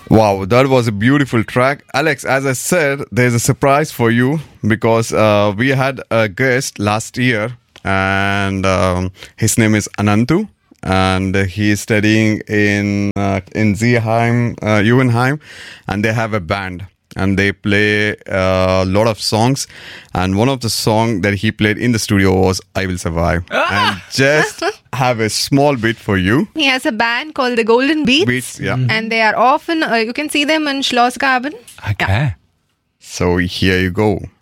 Wow, that was a beautiful track. Alex, as I said, there's a surprise for you because we had a guest last year and his name is Anantu and he is studying in Zeeheim, Juvenheim, and they have a band. And they play a lot of songs. And one of the songs that he played in the studio was I Will Survive. And just have a small bit for you. He has a band called the Golden Beats. Beats, yeah. And they are often, you can see them in Schlossgraben. Okay. So here you go.